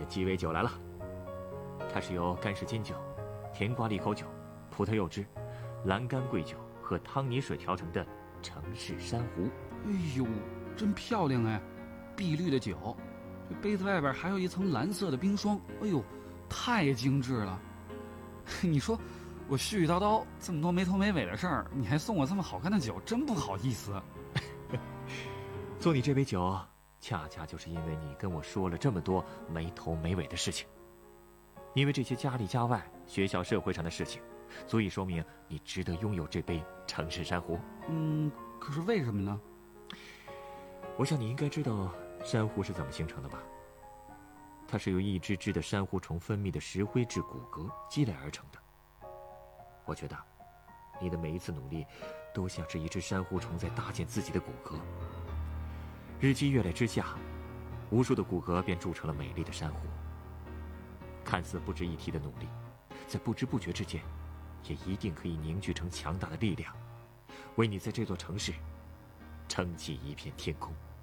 鸡尾酒来了，它是由干式金酒、甜瓜利口酒、葡萄柚汁、蓝干桂酒和汤泥水调成的城市珊瑚。 哎呦，真漂亮哎！碧绿的酒，这杯子外边还有一层蓝色的冰霜，哎呦，太精致了。你说我絮絮叨叨这么多没头没尾的事儿，你还送我这么好看的酒，真不好意思。 送你这杯酒，恰恰就是因为你跟我说了这么多没头没尾的事情，因为这些家里家外、学校社会上的事情，足以说明你值得拥有这杯城市珊瑚。 可是为什么呢？ 我想你应该知道珊瑚是怎么形成的吧？它是由一只只的珊瑚虫分泌的石灰质骨骼积累而成的。我觉得你的每一次努力都像是一只珊瑚虫在搭建自己的骨骼，日积月累之下，无数的骨骼便铸成了美丽的珊瑚。看似不值一提的努力，在不知不觉之间也一定可以凝聚成强大的力量，为你在这座城市撑起一片天空。